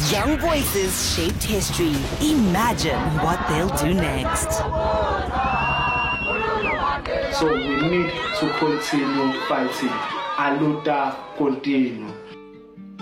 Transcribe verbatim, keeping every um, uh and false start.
Young voices shaped history. Imagine what they'll do next. So we need to continue fighting. Aluta continue.